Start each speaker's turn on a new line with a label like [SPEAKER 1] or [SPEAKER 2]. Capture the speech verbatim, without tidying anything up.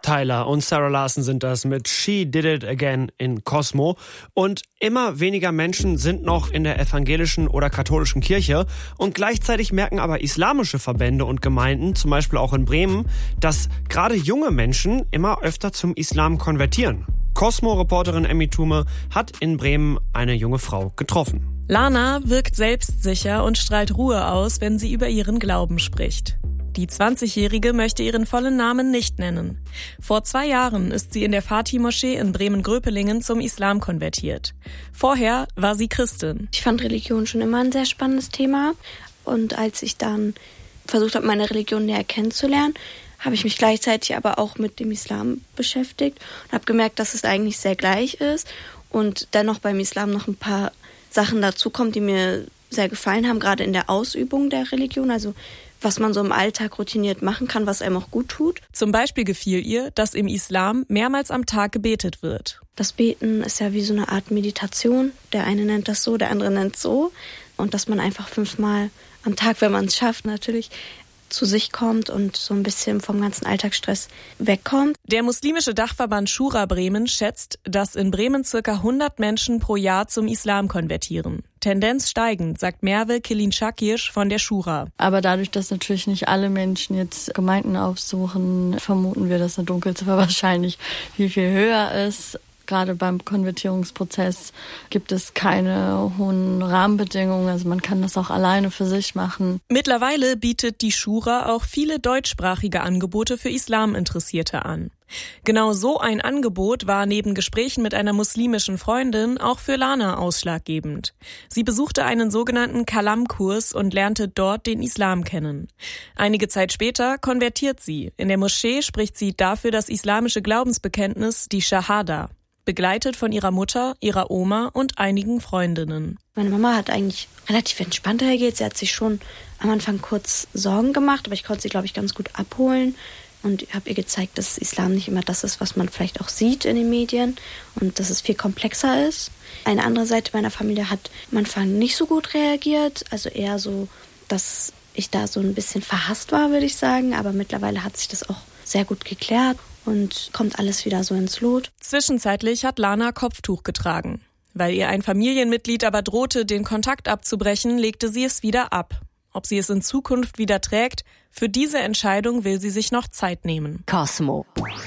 [SPEAKER 1] Tyler und Sarah Larson sind das mit She Did It Again in Cosmo. Und immer weniger Menschen sind noch in der evangelischen oder katholischen Kirche. Und gleichzeitig merken aber islamische Verbände und Gemeinden, zum Beispiel auch in Bremen, dass gerade junge Menschen immer öfter zum Islam konvertieren. Cosmo-Reporterin Emmy Thume hat in Bremen eine junge Frau getroffen.
[SPEAKER 2] Lana wirkt selbstsicher und strahlt Ruhe aus, wenn sie über ihren Glauben spricht. Die zwanzigjährige möchte ihren vollen Namen nicht nennen. Vor zwei Jahren ist sie in der Fatih-Moschee in Bremen-Gröpelingen zum Islam konvertiert. Vorher war sie Christin.
[SPEAKER 3] Ich fand Religion schon immer ein sehr spannendes Thema. Und als ich dann versucht habe, meine Religion näher kennenzulernen, habe ich mich gleichzeitig aber auch mit dem Islam beschäftigt und habe gemerkt, dass es eigentlich sehr gleich ist und dennoch beim Islam noch ein paar Sachen dazukommen, die mir sehr gefallen haben, gerade in der Ausübung der Religion, also was man so im Alltag routiniert machen kann, was einem auch gut tut.
[SPEAKER 2] Zum Beispiel gefiel ihr, dass im Islam mehrmals am Tag gebetet wird.
[SPEAKER 3] Das Beten ist ja wie so eine Art Meditation. Der eine nennt das so, der andere nennt es so. Und dass man einfach fünfmal am Tag, wenn man es schafft, natürlich zu sich kommt und so ein bisschen vom ganzen Alltagsstress wegkommt.
[SPEAKER 2] Der muslimische Dachverband Schura Bremen schätzt, dass in Bremen circa hundert Menschen pro Jahr zum Islam konvertieren. Tendenz steigend, sagt Merve Kilin-Schakirsch von der Schura.
[SPEAKER 4] Aber dadurch, dass natürlich nicht alle Menschen jetzt Gemeinden aufsuchen, vermuten wir, dass eine Dunkelziffer wahrscheinlich viel, viel höher ist. Gerade beim Konvertierungsprozess gibt es keine hohen Rahmenbedingungen, also man kann das auch alleine für sich machen.
[SPEAKER 2] Mittlerweile bietet die Schura auch viele deutschsprachige Angebote für Islaminteressierte an. Genau so ein Angebot war neben Gesprächen mit einer muslimischen Freundin auch für Lana ausschlaggebend. Sie besuchte einen sogenannten Kalam-Kurs und lernte dort den Islam kennen. Einige Zeit später konvertiert sie. In der Moschee spricht sie dafür das islamische Glaubensbekenntnis, die Shahada, begleitet von ihrer Mutter, ihrer Oma und einigen Freundinnen.
[SPEAKER 3] Meine Mama hat eigentlich relativ entspannt reagiert. Sie hat sich schon am Anfang kurz Sorgen gemacht, aber ich konnte sie, glaube ich, ganz gut abholen und habe ihr gezeigt, dass Islam nicht immer das ist, was man vielleicht auch sieht in den Medien und dass es viel komplexer ist. Eine andere Seite meiner Familie hat am Anfang nicht so gut reagiert, also eher so, dass ich da so ein bisschen verhasst war, würde ich sagen, aber mittlerweile hat sich das auch sehr gut geklärt und kommt alles wieder so ins Lot.
[SPEAKER 2] Zwischenzeitlich hat Lana Kopftuch getragen. Weil ihr ein Familienmitglied aber drohte, den Kontakt abzubrechen, legte sie es wieder ab. Ob sie es in Zukunft wieder trägt, für diese Entscheidung will sie sich noch Zeit nehmen.
[SPEAKER 5] Cosmo.